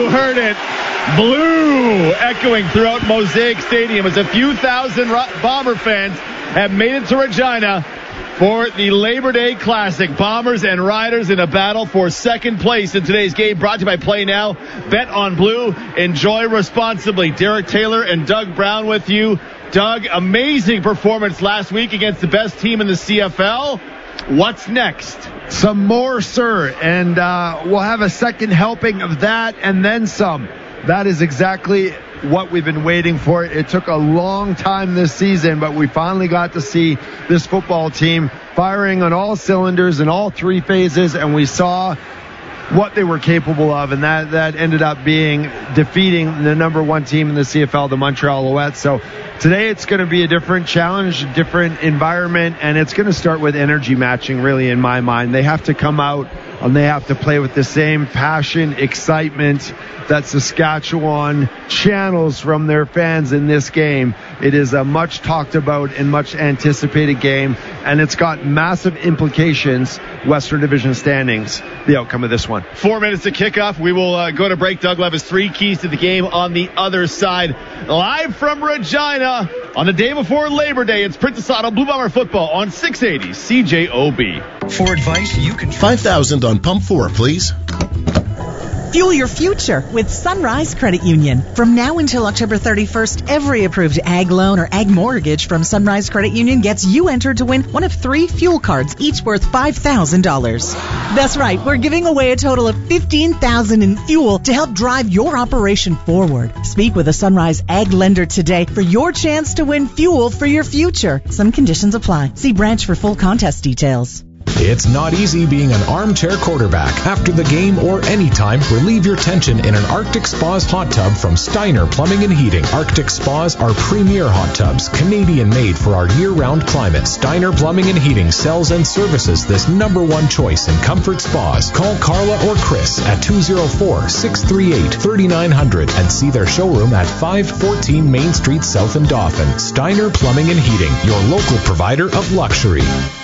heard it. Blue echoing throughout Mosaic Stadium as a few thousand Bomber fans have made it to Regina for the Labor Day Classic. Bombers and Riders in a battle for second place in today's game. Brought to you by Play Now. Bet on Blue. Enjoy responsibly. Derek Taylor and Doug Brown with you. Doug, amazing performance last week against the best team in the CFL. What's next? Some more, sir. And we'll have a second helping of that and then some. That is exactly what we've been waiting for. It took a long time this season, but we finally got to see this football team firing on all cylinders in all three phases, and we saw what they were capable of, and that ended up being defeating the number one team in the CFL, the Montreal Alouettes. So today it's going to be a different challenge, different environment, and it's going to start with energy matching, really, in my mind. They have to come out and they have to play with the same passion, excitement that Saskatchewan channels from their fans in this game. It is a much talked about and much anticipated game, and it's got massive implications, Western Division standings, the outcome of this one. 4 minutes to kickoff. We will go to break. Doug will have his three keys to the game on the other side. Live from Regina on the day before Labor Day, it's Princess Auto Blue Bomber football on 680 CJOB. For advice, you can... 5,000 on pump 4, please. Fuel your future with Sunrise Credit Union. From now until October 31st, every approved ag loan or ag mortgage from Sunrise Credit Union gets you entered to win one of 3 fuel cards, each worth $5,000. That's right, we're giving away a total of $15,000 in fuel to help drive your operation forward. Speak with a Sunrise Ag lender today for your chance to win fuel for your future. Some conditions apply. See branch for full contest details. It's not easy being an armchair quarterback. After the game or anytime, relieve your tension in an Arctic Spas hot tub from Steiner Plumbing and Heating. Arctic Spas are premier hot tubs, Canadian-made for our year-round climate. Steiner Plumbing and Heating sells and services this #1 choice in comfort spas. Call Carla or Chris at 204-638-3900 and see their showroom at 514 Main Street South in Dauphin. Steiner Plumbing and Heating, your local provider of luxury.